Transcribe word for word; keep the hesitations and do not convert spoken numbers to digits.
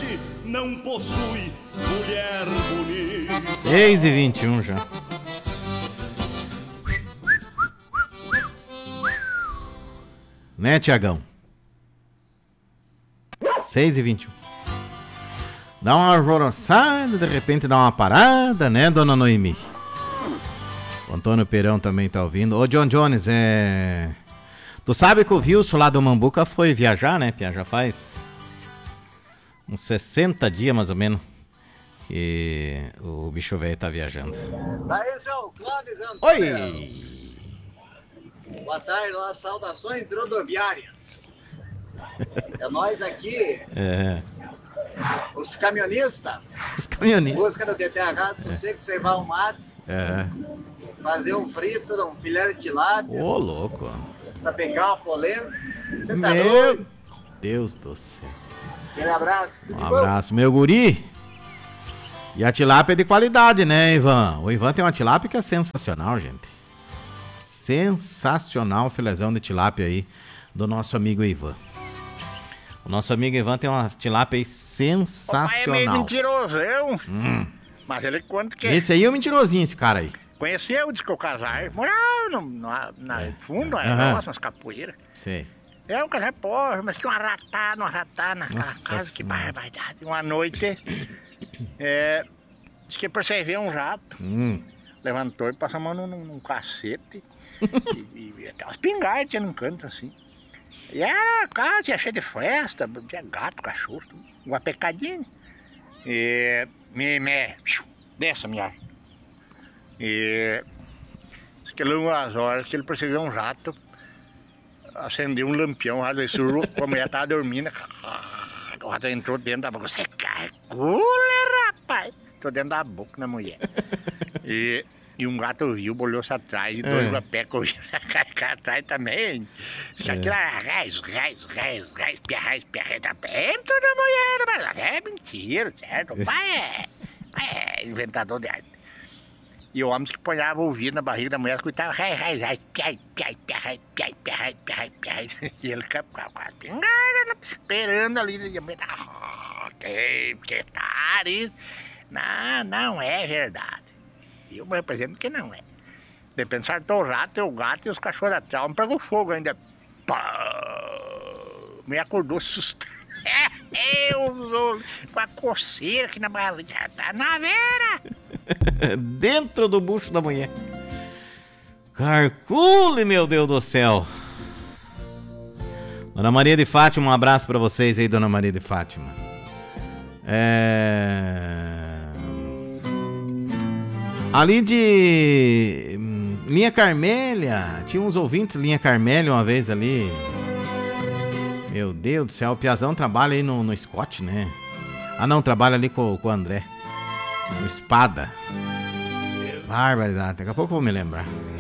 hoje não possui mulher bonita. seis e vinte e um já. Né, Tiagão? seis e vinte e um. Dá uma alvoroçada, de repente dá uma parada, né, dona Noemi? O Antônio Perão também tá ouvindo. Ô, John Jones, é... Tu sabe que o Wilson lá do Mambuca foi viajar, né, Pia? Já faz uns sessenta dias, mais ou menos, que o bicho velho tá viajando. Daí, seu Clóvis Antônio. Oi! Boa tarde, lá, saudações rodoviárias. É nós aqui, É, os caminhonistas, os caminhonistas. busca do D T H, sossego, cevar o mato, É. fazer um frito, um filé de tilápia, Ô, louco. sapecar uma polenta. Você tá Meu doido? Deus do céu. Aquele abraço. Tudo Um de bom? abraço, meu guri. E a tilápia é de qualidade, né, Ivan? O Ivan tem uma tilápia que é sensacional, gente. Sensacional o filezão de tilápia aí do nosso amigo Ivan. O nosso amigo Ivan tem uma tilápia aí O pai é sensacional. meio mentirosão. Hum. Mas ele conta que Esse aí é o mentirosinho, esse cara aí. conheceu, disse que o casal morava no, no, na fundo, é. Aham. Nossa, umas capoeiras. Sei. É um casal pobre, mas tinha uma ratada, uma ratada naquela Nossa casa, que Senhora. barbaridade. Uma noite, é, disse que percebeu um rato, Hum. levantou e passou a mão num, num cacete. e, e até umas pingardas tinha num canto assim. E era a casa, tinha cheio de festa, tinha gato, cachorro, tudo, uma pecadinha. E me, me, dessa minha. E disse que umas horas que ele percebeu um rato, acendeu um lampião, o rato desceu, a mulher tava dormindo, o rato entrou dentro da boca. Você calcula, rapaz! Entrou dentro da boca da mulher. E, e um gato viu, bolhou-se atrás, e dois É. guapecos viu-se atrás também. Diz que É. aquilo era raiz, raiz, raiz, raiz, piarraiz, piarraiz, tá dentro da mulher, mas é mentira, certo? O pai é, é inventador de arte. E o homem que ponhava o ouvido na barriga da mulher, escutava raiz, raiz, raiz, piai, piai, piai, piai, piai, piai, piai. E ele ficava com a pingada, esperando ali, e a mulher, ah, que, que tá isso? Não, não é verdade. E eu me represento que não é. De pensar o rato, o gato e os cachorros atrás. Um pegou fogo ainda. Pá! Me acordou assustado. Eu, com a coceira aqui na barriga. Tá na vera! Dentro do bucho da mulher. Calcule, meu Deus do céu. Dona Maria de Fátima, um abraço pra vocês aí, Dona Maria de Fátima. É... Ali de hum, Linha Carmélia, tinha uns ouvintes Linha Carmélia uma vez ali. Meu Deus do céu, o Piazão trabalha aí no, no Scott, né? Ah não, trabalha ali com, com o André. No Espada. Barbaridade, daqui a pouco eu vou me lembrar.